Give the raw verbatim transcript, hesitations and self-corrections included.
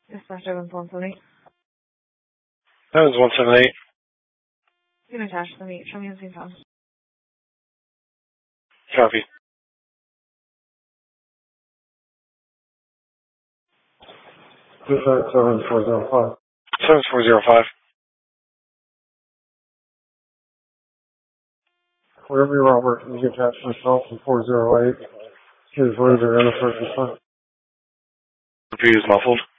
Dispatch seven one seven eight. That was one seven eight. You can attach them. Show me the same time. Copy. Dispatch seven four zero five. seven four zero five. Wherever Robert, you can attach myself in four zero eight. His words are in a certain time. Repeat is muffled.